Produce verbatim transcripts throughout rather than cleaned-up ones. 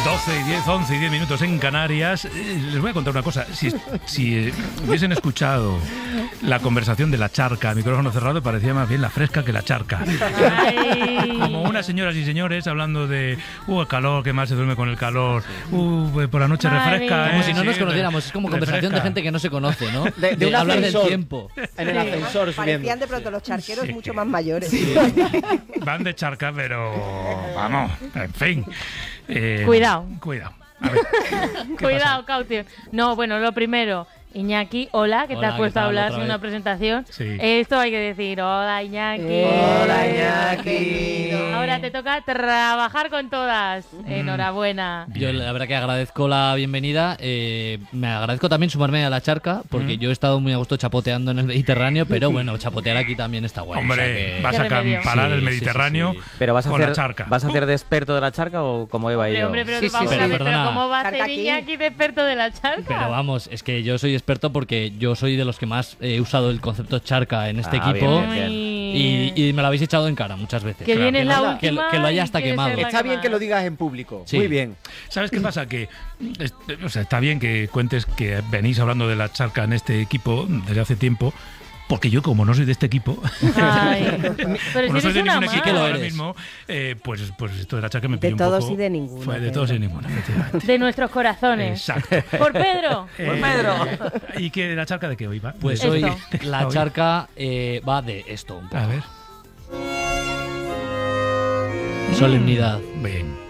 doce y diez, once y diez minutos en Canarias. Eh, les voy a contar una cosa. Si, si eh, hubiesen escuchado la conversación de la charca a micrófono cerrado, parecía más bien la fresca que la charca. Ay. Como unas señoras y señores hablando de uh, el calor, que más se duerme con el calor, uh, por la noche Madre refresca. mía. ¿eh? Como si no Sí, nos conociéramos, es como conversación refresca. de gente que no se conoce, ¿no? De, de un hablar del ascensor. tiempo. En el ascensor subiendo. Parecían de pronto los charqueros Sí. mucho más mayores. Sí. Van de charca, pero vamos, en fin. Eh, Cuidado. Cuidado. A ver, ¿qué Cuidado, caution. No, bueno, lo primero, Iñaki, hola, que te Hola, has puesto ¿qué a tal? hablar Otra sin vez. una presentación. Sí. Esto hay que decir, hola Iñaki. Hola, Iñaki. Ahora te toca trabajar con todas. Mm. Enhorabuena. Yo la verdad que agradezco la bienvenida. eh, me agradezco también sumarme a la charca, porque Mm. yo he estado muy a gusto chapoteando en el Mediterráneo, pero bueno, chapotear aquí también está guay. Hombre, o sea que- vas Qué a remedio. camparar Sí, el sí, Mediterráneo sí, sí. Pero vas a, con hacer, la charca. ¿vas a hacer de experto de la charca o como Eva y Hombre, yo? hombre, pero Sí, sí, vamos sí. a ver, Pero pero perdona. ¿cómo va a ser Charca aquí. Iñaki de experto de la charca? Pero vamos, es que yo soy experto porque yo soy de los que más he usado el concepto charca en este Ah, equipo. bien, bien, bien. Y, y me lo habéis echado en cara muchas veces. Que Claro. viene Que la nada, que lo- última que lo haya y hasta quiere quemado. ser la Está bien que lo más. digas en público. Sí. Muy bien. ¿Sabes qué pasa? Que es- o sea, está bien que cuentes que venís hablando de la charca en este equipo desde hace tiempo, porque yo, como no soy de este equipo, Ay. Pero como si no soy eres de una ningún equipo que lo más. ahora eres. mismo, eh, pues, pues esto de la charca me De pilló un todos poco- y de ninguno, Fue de Pedro. todos y de ninguno, efectivamente. De nuestros corazones. Exacto. Por Pedro. Eh, Pedro. ¿Y qué de la charca de qué hoy va? Pues De- hoy Esto. la Hoy. charca eh, va de esto un poco. A ver. Solemnidad. Bien.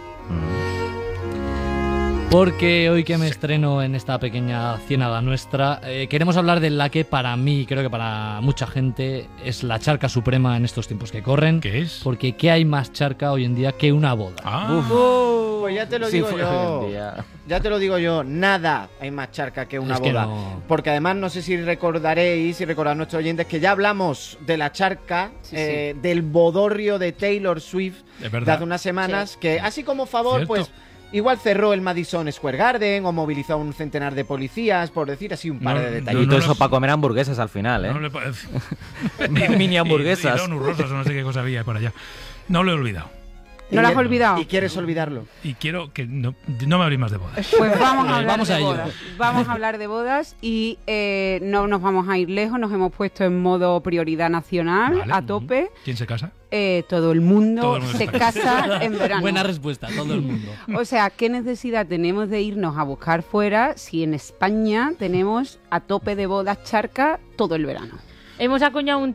Porque hoy que me estreno en esta pequeña ciénaga nuestra, eh, queremos hablar de la que para mí, creo que para mucha gente, es la charca suprema en estos tiempos que corren. ¿Qué es? Porque ¿qué hay más charca hoy en día que una boda? Ah, Pues ya te lo Sí, digo fue yo. hoy en día. Ya te lo digo yo. Nada hay más charca que una Es que boda. no. Porque además no sé si recordaréis, si recordad nuestros oyentes, que ya hablamos de la charca, eh, del bodorrio de Taylor Swift es de verdad. hace unas semanas, que así como favor, Cierto. pues igual cerró el Madison Square Garden o movilizó a un centenar de policías, por decir así un par No, de no, detalles. y todo no eso los- para comer hamburguesas al final, ¿eh? No le parece. Mini Y, hamburguesas. y donuts rosas o no sé qué cosa había por allá. No lo he olvidado. ¿No lo has olvidado? ¿Y quieres olvidarlo? Y quiero que no, no me habléis más de bodas. Pues vamos a hablar Vamos de a ello. bodas. Vamos a hablar de bodas y eh, no nos vamos a ir lejos. Nos hemos puesto en modo prioridad nacional Vale. a tope. ¿Quién se casa? Eh, todo el mundo Todo el mundo se está casa en verano. Buena respuesta, todo el mundo. O sea, ¿qué necesidad tenemos de irnos a buscar fuera si en España tenemos a tope de bodas charca todo el verano? Hemos acuñado un